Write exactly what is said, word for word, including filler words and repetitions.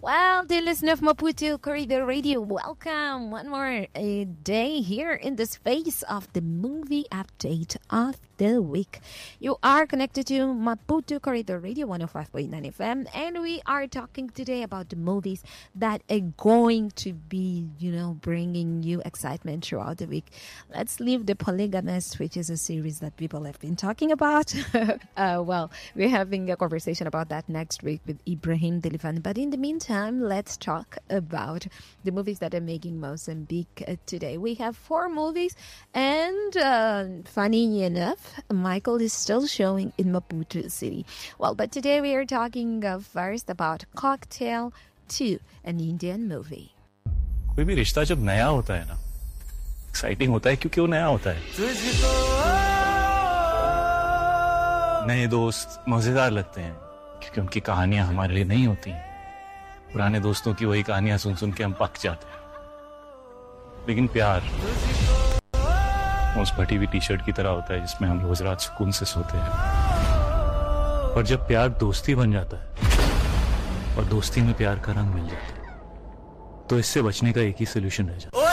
Well, dear listener of Maputo Corridor Radio, welcome one more uh, day here in the space of the movie update of the week. You are connected to Maputo Corridor Radio one oh five point nine F M, and we are talking today about the movies that are going to be, you know, bringing you excitement throughout the week. Let's leave The Polygamist, which is a series that people have been talking about. uh, well, we're having a conversation about that next week with Ibrahim Delifan, but in the meantime, Time, let's talk about the movies that are making Mozambique uh, today. We have four movies, and uh, funny enough, Michael is still showing in Maputo City. Well, but today we are talking uh, first about Cocktail two, an Indian movie. कोई भी रिश्ता जब नया होता है ना, exciting होता है क्योंकि वो नया होता है. नए दोस्त मजेदार लगते हैं क्योंकि उनकी कहानियां हमारे लिए नहीं होती हैं. पुराने दोस्तों की वही कहानियां सुन सुन के हम पक जाते हैं. लेकिन प्यार उस फटी हुई टी शर्ट की तरह होता है जिसमें हम रोज रात सुकून से सोते हैं. और जब प्यार दोस्ती बन जाता है और दोस्ती में प्यार का रंग मिल जाता है, तो इससे बचने का एक ही सोल्यूशन रह जाता है.